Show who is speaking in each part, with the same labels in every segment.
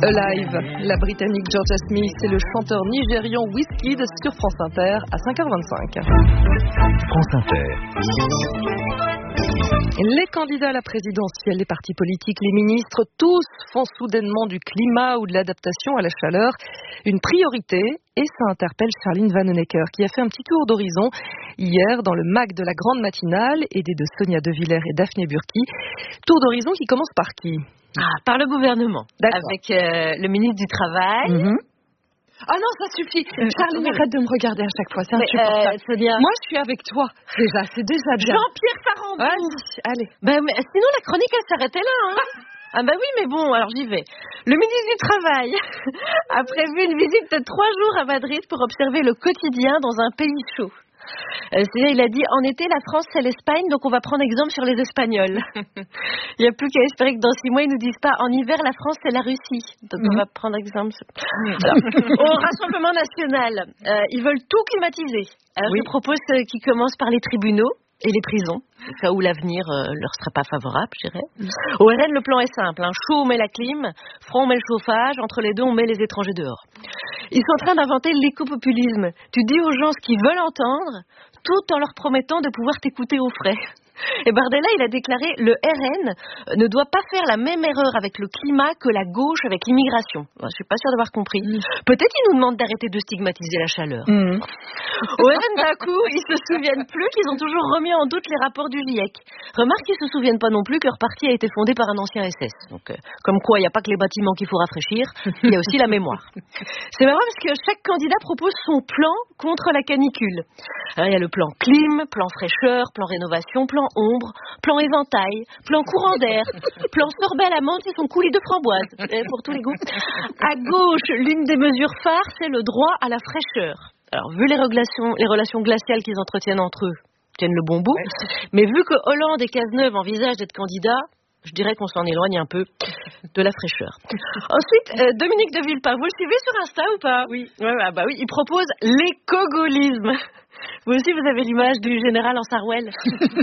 Speaker 1: Alive, la Britannique Georgia Smith et le chanteur nigérian Wizkid sur France Inter à 5h25.
Speaker 2: France Inter.
Speaker 1: Les candidats à la présidentielle, les partis politiques, les ministres, tous font soudainement du climat ou de l'adaptation à la chaleur une priorité. Et ça interpelle Charline Vanhoenacker qui a fait un petit tour d'horizon hier dans le MAC de la grande matinale, aidée de Sonia De Villers et Daphné Burki. Tour d'horizon qui commence par qui ?
Speaker 3: Par le gouvernement.
Speaker 1: D'accord.
Speaker 3: Avec le ministre du Travail.
Speaker 1: Ah non, ça suffit. Charline, arrête de me regarder à chaque fois, c'est insupportable.
Speaker 3: Sonia.
Speaker 1: Moi, je suis avec toi. Déjà, c'est déjà bien.
Speaker 3: Jean-Pierre Farandou.
Speaker 1: Allez.
Speaker 3: Mais sinon, la chronique, elle s'arrêtait là. Ah bah oui, mais bon, alors j'y vais. Le ministre du Travail a prévu une visite de 3 jours à Madrid pour observer le quotidien dans un pays chaud. C'est-à-dire, il a dit, en été, la France, c'est l'Espagne, donc on va prendre exemple sur les Espagnols. Il n'y a plus qu'à espérer que dans 6 mois, ils nous disent pas, en hiver, la France, c'est la Russie. Donc on va prendre exemple. Alors, au Rassemblement National, ils veulent tout climatiser. Alors je propose qu'ils commencent par les tribunaux et les prisons, au cas où l'avenir leur serait pas favorable, je dirais. Au RN, le plan est simple. Chaud, on met la clim. Froid, on met le chauffage. Entre les deux, on met les étrangers dehors. Ils sont en train d'inventer l'écopopulisme. Tu dis aux gens ce qu'ils veulent entendre, tout en leur promettant de pouvoir t'écouter aux frais. Et Bardella, il a déclaré « Le RN ne doit pas faire la même erreur avec le climat que la gauche avec l'immigration ». Je suis pas sûre d'avoir compris. Peut-être il nous demande d'arrêter de stigmatiser la chaleur. Au RN, d'un coup, ils se souviennent plus qu'ils ont toujours remis en doute les rapports du GIEC. Remarque qu'ils se souviennent pas non plus que leur parti a été fondé par un ancien SS. Donc, comme quoi, il n'y a pas que les bâtiments qu'il faut rafraîchir, il y a aussi la mémoire. C'est marrant parce que chaque candidat propose son plan contre la canicule. Alors, il y a le plan clim, plan fraîcheur, plan rénovation, plan ombre, plan éventail, plan courant d'air, plan sorbet à la menthe et son coulis de framboise, pour tous les goûts. À gauche, l'une des mesures phares, c'est le droit à la fraîcheur. Alors, vu les relations glaciales qu'ils entretiennent entre eux, tiennent le bon bout, mais vu que Hollande et Cazeneuve envisagent d'être candidats, je dirais qu'on s'en éloigne un peu de la fraîcheur. Ensuite, Dominique de Villepin, vous le suivez sur Insta ou pas ? Oui. Bah oui, il propose l'écogolisme. Vous aussi, vous avez l'image du général en Sarwell.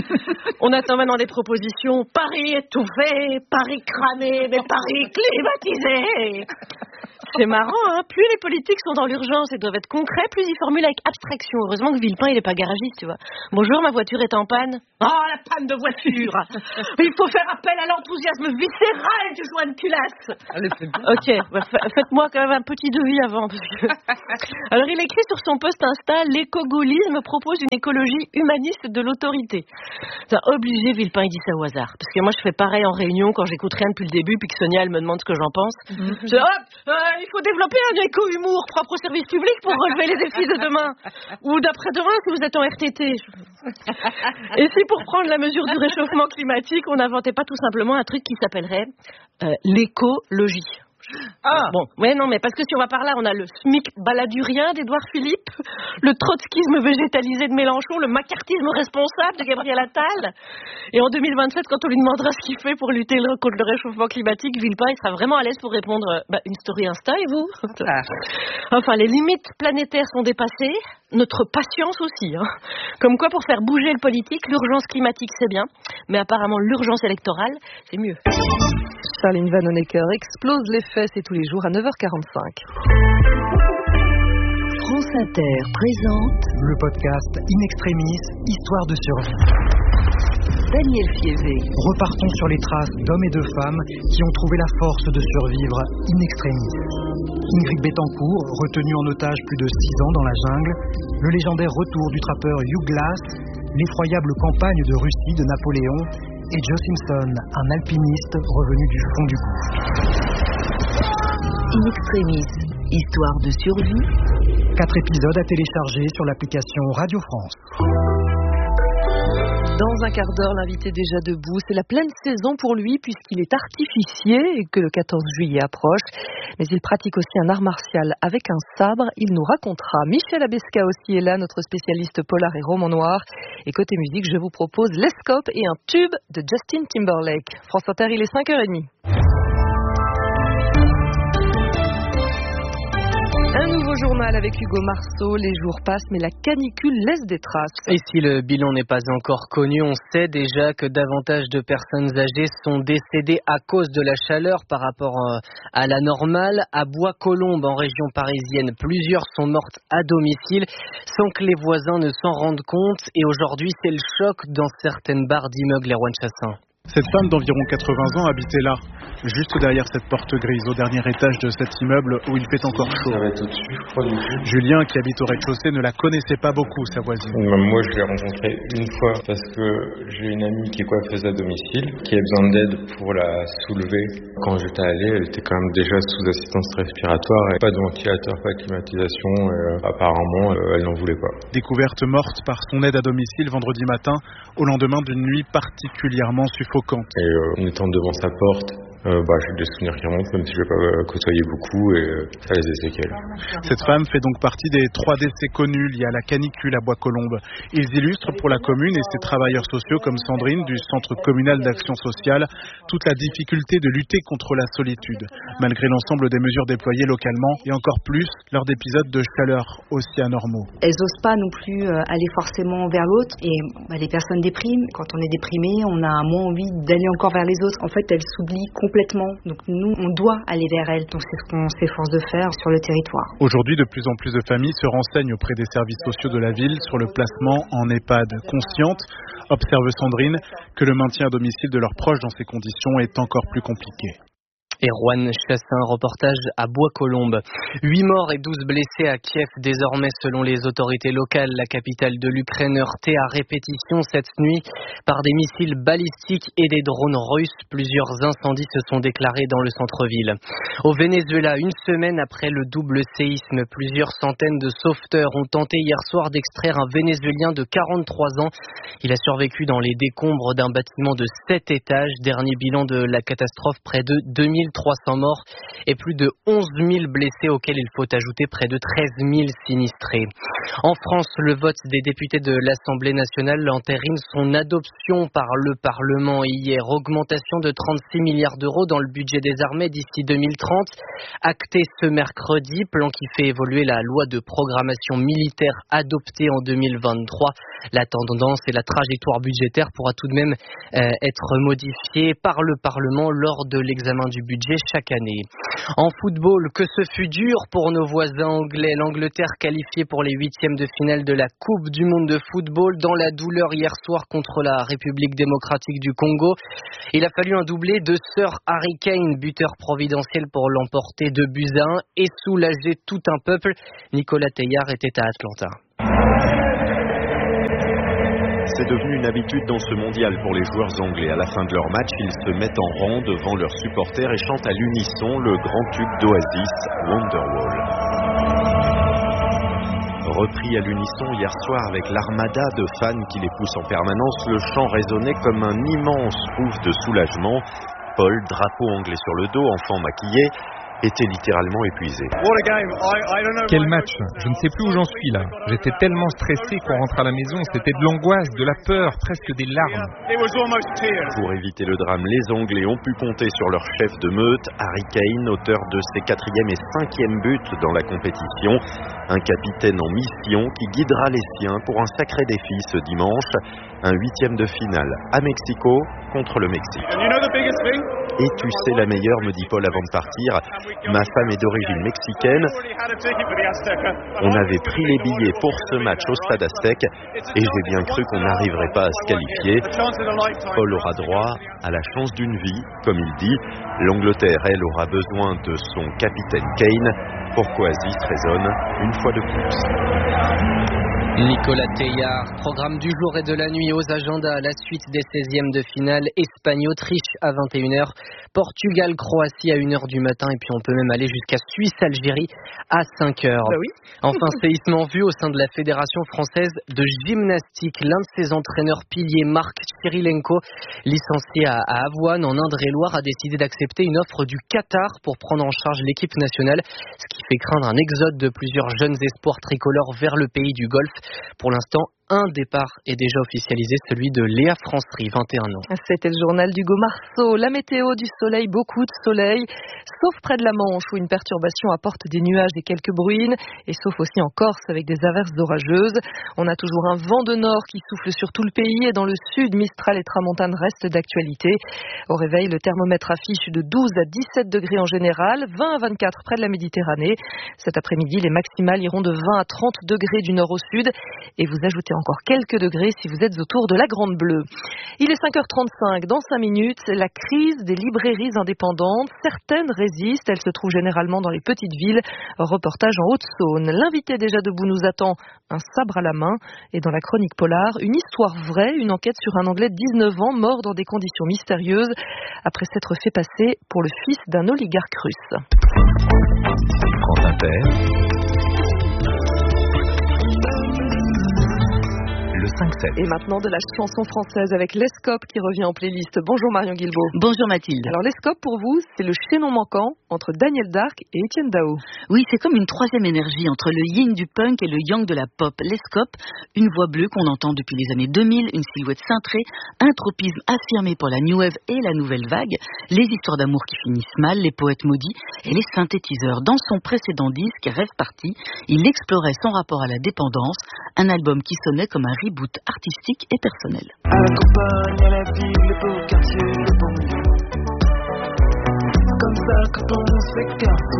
Speaker 3: On attend maintenant des propositions. Paris étouffé, Paris cramé, mais Paris climatisé. C'est marrant, plus les politiques sont dans l'urgence et doivent être concrets, plus ils formulent avec abstraction. Heureusement que Villepin, il n'est pas garagiste, tu vois. Bonjour, ma voiture est en panne. Oh, la panne de voiture. Il faut faire appel à l'enthousiasme viscéral du joint de culasse. Ok, faites-moi quand même un petit devis avant. Parce que... Alors, il écrit sur son post Insta, l'écogolisme propose une écologie humaniste de l'autorité. C'est obligé, Villepin, il dit ça au hasard. Parce que moi, je fais pareil en réunion quand j'écoute rien depuis le début, puis que Sonia, elle me demande ce que j'en pense. Je dis, il faut développer un éco-humour propre au service public pour relever les défis de demain. Ou d'après-demain, si vous êtes en RTT. Et si pour prendre la mesure du réchauffement climatique, on n'inventait pas tout simplement un truc qui s'appellerait l'écologie. Bon, non, mais parce que si on va par là, on a le SMIC baladurien d'Édouard Philippe, le trotskisme végétalisé de Mélenchon, le macartisme responsable de Gabriel Attal. Et en 2027, quand on lui demandera ce qu'il fait pour lutter contre le réchauffement climatique, Villepin, il sera vraiment à l'aise pour répondre une story Insta, et vous ? Enfin, les limites planétaires sont dépassées, notre patience aussi. Comme quoi, pour faire bouger le politique, l'urgence climatique, c'est bien, mais apparemment, l'urgence électorale, c'est mieux.
Speaker 1: Charline Vanhoenacker explose les fesses et tous les jours à 9h45.
Speaker 2: France Inter présente le podcast In Extremis, Histoire de survie.
Speaker 4: Daniel Fievé.
Speaker 2: Repartons sur les traces d'hommes et de femmes qui ont trouvé la force de survivre in extremis. Ingrid Betancourt, retenue en otage plus de 6 ans dans la jungle, le légendaire retour du trappeur Hugh Glass, l'effroyable campagne de Russie de Napoléon et Joe Simpson, un alpiniste revenu du fond du gouffre.
Speaker 4: In Extremis, Histoire de survie.
Speaker 2: 4 épisodes à télécharger sur l'application Radio France.
Speaker 1: Dans un quart d'heure, l'invité déjà debout. C'est la pleine saison pour lui puisqu'il est artificier et que le 14 juillet approche. Mais il pratique aussi un art martial avec un sabre. Il nous racontera. Michel Abesca aussi est là, notre spécialiste polar et roman noir. Et côté musique, je vous propose l'Escope et un tube de Justin Timberlake. France Inter, il est 5h30. Un nouveau journal journal avec Hugo Marceau. Les jours passent, mais la canicule laisse des traces.
Speaker 5: Et si le bilan n'est pas encore connu, on sait déjà que davantage de personnes âgées sont décédées à cause de la chaleur par rapport à la normale. À Bois-Colombes, en région parisienne, plusieurs sont mortes à domicile sans que les voisins ne s'en rendent compte. Et aujourd'hui, c'est le choc dans certaines barres d'immeubles, Erwan Chassin.
Speaker 6: Cette femme d'environ 80 ans habitait là, juste derrière cette porte grise, au dernier étage de cet immeuble où il fait encore chaud. Julien, qui habite au rez-de-chaussée, ne la connaissait pas beaucoup, sa voisine.
Speaker 7: Moi, je l'ai rencontrée une fois parce que j'ai une amie qui est coiffeuse à domicile, qui a besoin d'aide pour la soulever. Quand j'étais allé, elle était quand même déjà sous assistance respiratoire, et pas de ventilateur, pas de climatisation, et apparemment, elle n'en voulait pas.
Speaker 6: Découverte morte par son aide à domicile vendredi matin, au lendemain d'une nuit particulièrement suffocante.
Speaker 7: Et en étant devant sa porte, j'ai des souvenirs qui remontent, même si je ne l'ai pas côtoyé beaucoup, et ça laisse des séquelles.
Speaker 6: Cette femme fait donc partie des 3 décès connus liés à la canicule à Bois-Colombes. Ils illustrent pour la commune et ses travailleurs sociaux comme Sandrine du Centre communal d'action sociale toute la difficulté de lutter contre la solitude, malgré l'ensemble des mesures déployées localement et encore plus lors d'épisodes de chaleur aussi anormaux.
Speaker 8: Elles n'osent pas non plus aller forcément vers l'autre et les personnes dépriment. Quand on est déprimé, on a moins envie d'aller encore vers les autres. En fait, elles s'oublient complètement. Donc nous, on doit aller vers elles. Donc c'est ce qu'on s'efforce de faire sur le territoire.
Speaker 6: Aujourd'hui, de plus en plus de familles se renseignent auprès des services sociaux de la ville sur le placement en EHPAD. Consciente, observe Sandrine, que le maintien à domicile de leurs proches dans ces conditions est encore plus compliqué.
Speaker 5: Erwan Chassin, reportage à Bois-Colombes. 8 morts et 12 blessés à Kiev désormais selon les autorités locales. La capitale de l'Ukraine heurtée à répétition cette nuit par des missiles balistiques et des drones russes. Plusieurs incendies se sont déclarés dans le centre-ville. Au Venezuela, une semaine après le double séisme, plusieurs centaines de sauveteurs ont tenté hier soir d'extraire un Vénézuélien de 43 ans. Il a survécu dans les décombres d'un bâtiment de 7 étages. Dernier bilan de la catastrophe, près de 2300 morts et plus de 11 000 blessés auxquels il faut ajouter près de 13 000 sinistrés. En France, le vote des députés de l'Assemblée nationale entérine son adoption par le Parlement hier. Augmentation de 36 milliards d'euros dans le budget des armées d'ici 2030. Acté ce mercredi, plan qui fait évoluer la loi de programmation militaire adoptée en 2023. La tendance et la trajectoire budgétaire pourra tout de même être modifiée par le Parlement lors de l'examen du budget chaque année. En football, que ce fut dur pour nos voisins anglais. L'Angleterre qualifiée pour les 8e de finale de la Coupe du monde de football dans la douleur hier soir contre la République démocratique du Congo. Il a fallu un doublé de Sir Harry Kane, buteur providentiel pour l'emporter 2-1 et soulager tout un peuple. Nicolas Teillard était à Atlanta.
Speaker 9: C'est devenu une habitude dans ce mondial pour les joueurs anglais. À la fin de leur match, ils se mettent en rang devant leurs supporters et chantent à l'unisson le grand tube d'Oasis, Wonderwall. Repris à l'unisson hier soir avec l'armada de fans qui les poussent en permanence, le chant résonnait comme un immense ouf de soulagement. Paul, drapeau anglais sur le dos, enfant maquillé, était littéralement épuisé.
Speaker 10: Quel match! Je ne sais plus où j'en suis là. J'étais tellement stressé qu'on rentre à la maison, c'était de l'angoisse, de la peur, presque des larmes.
Speaker 9: Pour éviter le drame, les Anglais ont pu compter sur leur chef de meute, Harry Kane, auteur de ses 4e et 5e buts dans la compétition. Un capitaine en mission qui guidera les siens pour un sacré défi ce dimanche. Un 8e de finale à Mexico contre le Mexique. Et tu sais la meilleure, me dit Paul avant de partir. Ma femme est d'origine mexicaine. On avait pris les billets pour ce match au Stade Aztec et j'ai bien cru qu'on n'arriverait pas à se qualifier. Paul aura droit à la chance d'une vie, comme il dit. L'Angleterre, elle, aura besoin de son capitaine Kane. Pour qu'Oasis résonne une fois de plus.
Speaker 5: Nicolas Teillard, programme du jour et de la nuit aux agendas, la suite des 16e de finale, Espagne-Autriche à 21h, Portugal-Croatie à 1h du matin et puis on peut même aller jusqu'à Suisse-Algérie à 5h.
Speaker 1: Oui.
Speaker 5: Enfin, séisme en vue au sein de la Fédération française de gymnastique. L'un de ses entraîneurs piliers, Marc Kirilenko, licencié à Avoine en Indre-et-Loire, a décidé d'accepter une offre du Qatar pour prendre en charge l'équipe nationale, ce qui fait craindre un exode de plusieurs jeunes espoirs tricolores vers le pays du Golfe. Pour l'instant, un départ est déjà officialisé, celui de Léa Francerie, 21 ans.
Speaker 1: C'était le journal d'Hugo Marceau. La météo, du soleil, beaucoup de soleil, sauf près de la Manche où une perturbation apporte des nuages et quelques bruines, et sauf aussi en Corse avec des averses orageuses. On a toujours un vent de nord qui souffle sur tout le pays et dans le sud, Mistral et Tramontane restent d'actualité. Au réveil, le thermomètre affiche de 12 à 17 degrés en général, 20 à 24 près de la Méditerranée. Cet après-midi, les maximales iront de 20 à 30 degrés du nord au sud et vous ajoutez encore quelques degrés si vous êtes autour de la Grande Bleue. Il est 5h35, dans 5 minutes, la crise des librairies indépendantes. Certaines résistent, elles se trouvent généralement dans les petites villes. Reportage en Haute-Saône. L'invité déjà debout nous attend, un sabre à la main. Et dans la chronique polar, une histoire vraie, une enquête sur un Anglais de 19 ans mort dans des conditions mystérieuses après s'être fait passer pour le fils d'un oligarque russe.
Speaker 11: France Inter. Le 5-7.
Speaker 1: Et maintenant de la chanson française avec l'Escope qui revient en playlist. Bonjour Marion Guilbault.
Speaker 4: Bonjour Mathilde.
Speaker 1: Alors l'Escope pour vous, c'est le chaînon manquant entre Daniel Dark et Étienne Dao.
Speaker 4: Oui, c'est comme une troisième énergie entre le yin du punk et le yang de la pop. L'Escope, une voix bleue qu'on entend depuis les années 2000, une silhouette cintrée, un tropisme affirmé pour la new wave et la nouvelle vague, les histoires d'amour qui finissent mal, les poètes maudits et les synthétiseurs. Dans son précédent disque, Rêve Party, il explorait son rapport à la dépendance, un album qui sonnait comme un reboot artistique et personnel.
Speaker 12: À la campagne, à la ville, le beau quartier, le bon milieu. Comme ça quand on s'écarte,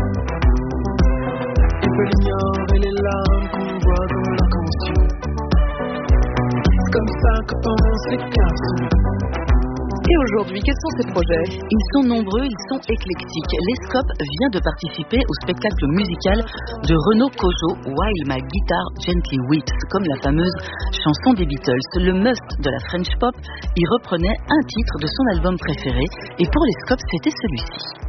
Speaker 12: il peut l'ignorer les larmes qu'on voit dans l'inconscient. Comme ça quand on s'écarte.
Speaker 1: Et aujourd'hui, quels sont ces projets ?
Speaker 4: Ils sont nombreux, ils sont éclectiques. L'Escope vient de participer au spectacle musical de Renaud Cojo, While My Guitar Gently Weeps, comme la fameuse chanson des Beatles. Le must de la French pop y reprenait un titre de son album préféré, et pour l'Escope, c'était celui-ci.